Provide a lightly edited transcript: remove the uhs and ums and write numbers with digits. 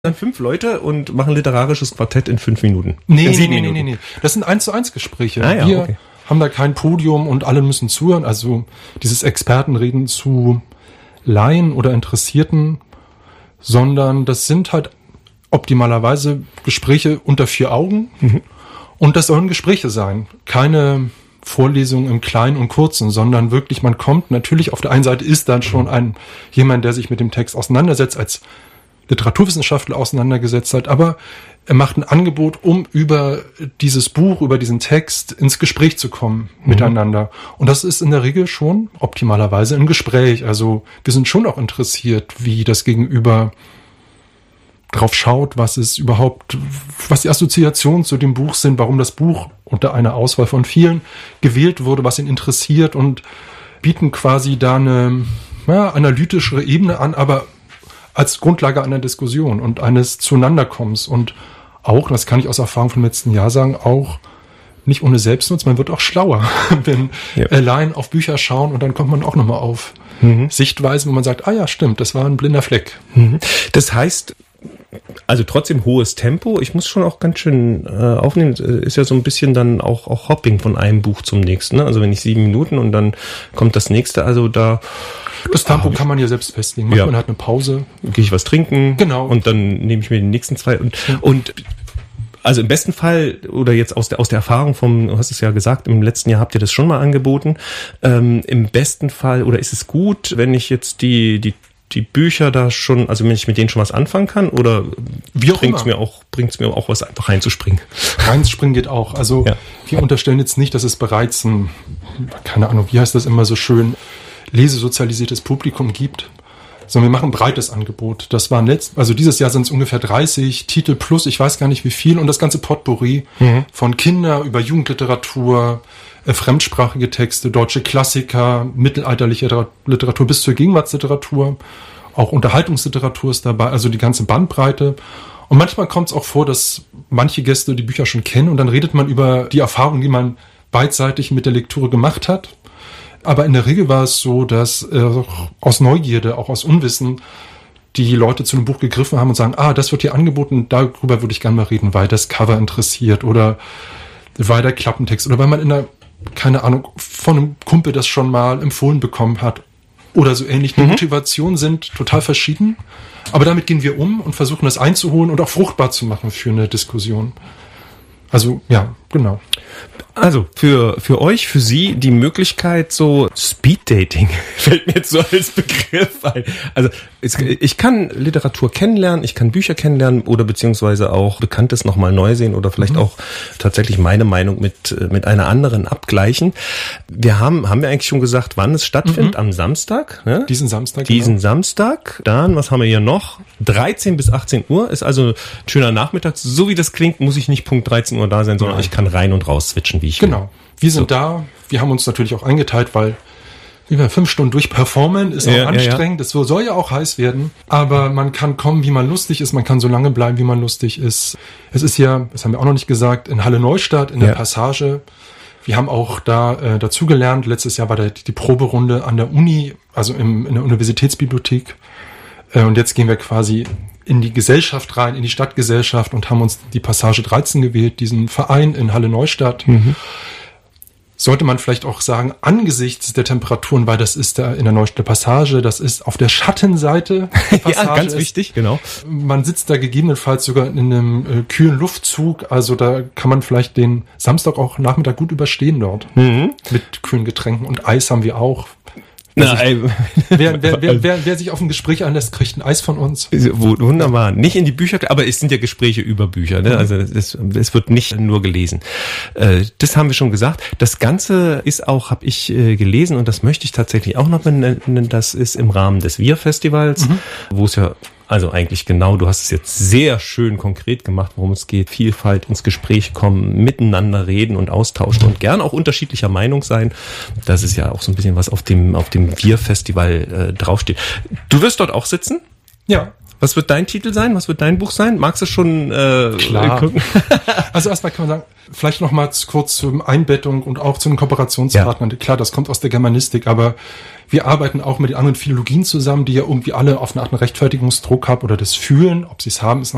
man 5 Leute und machen literarisches Quartett in 5 Minuten. Nee. Das sind 1:1 Gespräche. Ah, ja, wir okay. haben da kein Podium und alle müssen zuhören. Also dieses Expertenreden zu Laien oder Interessierten, sondern das sind halt optimalerweise Gespräche unter 4 Augen. Und das sollen Gespräche sein. Keine Vorlesungen im Kleinen und Kurzen, sondern wirklich, man kommt natürlich, auf der einen Seite ist dann schon jemand, der sich mit dem Text auseinandersetzt, als Literaturwissenschaftler auseinandergesetzt hat, aber er macht ein Angebot, um über dieses Buch, über diesen Text ins Gespräch zu kommen miteinander. Und das ist in der Regel schon optimalerweise ein Gespräch. Also wir sind schon auch interessiert, wie das Gegenüber drauf schaut, was die Assoziationen zu dem Buch sind, warum das Buch unter einer Auswahl von vielen gewählt wurde, was ihn interessiert, und bieten quasi da eine analytischere Ebene an, aber als Grundlage einer Diskussion und eines Zueinanderkommens. Und auch, das kann ich aus Erfahrung vom letzten Jahr sagen, auch nicht ohne Selbstnutz, man wird auch schlauer, wenn Laien auf Bücher schauen, und dann kommt man auch nochmal auf Sichtweisen, wo man sagt, ja, stimmt, das war ein blinder Fleck. Das heißt, also trotzdem hohes Tempo. Ich muss schon auch ganz schön aufnehmen. Ist ja so ein bisschen dann auch Hopping von einem Buch zum nächsten. Ne? Also wenn ich 7 Minuten und dann kommt das nächste. Also da... Das Tempo kann man ja selbst festlegen. Man hat eine Pause. Gehe ich was trinken. Genau. Und dann nehme ich mir die nächsten 2. Und also im besten Fall, oder jetzt aus der Erfahrung du hast es ja gesagt, im letzten Jahr habt ihr das schon mal angeboten. Im besten Fall, oder ist es gut, wenn ich jetzt die Bücher da schon, also wenn ich mit denen schon was anfangen kann, oder bringt's mir auch was, einfach reinzuspringen? Reinspringen geht auch. Also wir unterstellen jetzt nicht, dass es bereits keine Ahnung, wie heißt das immer so schön, lesesozialisiertes Publikum gibt, sondern wir machen ein breites Angebot. Das waren also dieses Jahr sind es ungefähr 30 Titel plus, ich weiß gar nicht wie viel, und das ganze Potpourri von Kinder über Jugendliteratur, fremdsprachige Texte, deutsche Klassiker, mittelalterliche Literatur bis zur Gegenwartsliteratur, auch Unterhaltungsliteratur ist dabei, also die ganze Bandbreite. Und manchmal kommt es auch vor, dass manche Gäste die Bücher schon kennen, und dann redet man über die Erfahrungen, die man beidseitig mit der Lektüre gemacht hat. Aber in der Regel war es so, dass aus Neugierde, auch aus Unwissen, die Leute zu einem Buch gegriffen haben und sagen, das wird hier angeboten, darüber würde ich gerne mal reden, weil das Cover interessiert oder weil der Klappentext oder weil man keine Ahnung, von einem Kumpel das schon mal empfohlen bekommen hat oder so ähnlich. Die Motivationen sind total verschieden, aber damit gehen wir um und versuchen das einzuholen und auch fruchtbar zu machen für eine Diskussion. Also, ja, genau. Also, für euch, für Sie, die Möglichkeit, so Speeddating fällt mir jetzt so als Begriff ein. Also, ich kann Literatur kennenlernen, ich kann Bücher kennenlernen oder beziehungsweise auch Bekanntes nochmal neu sehen oder vielleicht auch tatsächlich meine Meinung mit einer anderen abgleichen. Haben wir eigentlich schon gesagt, wann es stattfindet? Am Samstag, ne? Diesen Samstag. Samstag. Dann, was haben wir hier noch? 13 bis 18 Uhr ist also ein schöner Nachmittag. So wie das klingt, muss ich nicht Punkt 13 Uhr da sein, sondern ich kann rein und raus switchen, wie ich will. Genau. Wir sind da. Wir haben uns natürlich auch eingeteilt, weil wir 5 Stunden durchperformen, ist auch anstrengend. Es soll ja auch heiß werden. Aber man kann kommen, wie man lustig ist. Man kann so lange bleiben, wie man lustig ist. Es ist ja, das haben wir auch noch nicht gesagt, in Halle Neustadt, in der Passage. Wir haben auch da dazugelernt. Letztes Jahr war die Proberunde an der Uni, also in der Universitätsbibliothek. Und jetzt gehen wir quasi in die Gesellschaft rein, in die Stadtgesellschaft, und haben uns die Passage 13 gewählt, diesen Verein in Halle Neustadt. Sollte man vielleicht auch sagen, angesichts der Temperaturen, weil das ist da in der Neustädter Passage, das ist auf der Schattenseite der Passage. Ja, ganz wichtig, genau. Man sitzt da gegebenenfalls sogar in einem kühlen Luftzug, also da kann man vielleicht den Samstag auch Nachmittag gut überstehen dort. Mit kühlen Getränken, und Eis haben wir auch. Wer sich auf ein Gespräch einlässt, kriegt ein Eis von uns. Wunderbar. Nicht in die Bücher, aber es sind ja Gespräche über Bücher, ne? Also es wird nicht nur gelesen. Das haben wir schon gesagt. Das Ganze ist auch, habe ich gelesen, und das möchte ich tatsächlich auch noch benennen, das ist im Rahmen des Wir-Festivals, wo es ja, also eigentlich genau, du hast es jetzt sehr schön konkret gemacht, worum es geht. Vielfalt, ins Gespräch kommen, miteinander reden und austauschen und gern auch unterschiedlicher Meinung sein. Das ist ja auch so ein bisschen was auf dem Wir-Festival draufsteht. Du wirst dort auch sitzen? Ja. Was wird dein Titel sein? Was wird dein Buch sein? Magst du schon klar gucken? Also erstmal kann man sagen, vielleicht noch mal kurz zur Einbettung und auch zu den Kooperationspartnern. Ja. Klar, das kommt aus der Germanistik, aber wir arbeiten auch mit den anderen Philologien zusammen, die ja irgendwie alle auf eine Art einen Rechtfertigungsdruck haben oder das fühlen. Ob sie es haben, ist